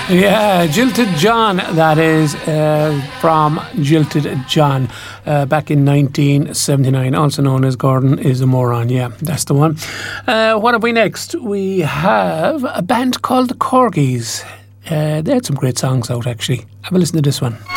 Yeah, Jilted John, that is from Jilted John back in 1979, also known as Gordon is a Moron. Yeah, that's the one. What have we next? We have a band called the Corgis. They had some great songs out, actually. Have a listen to this one.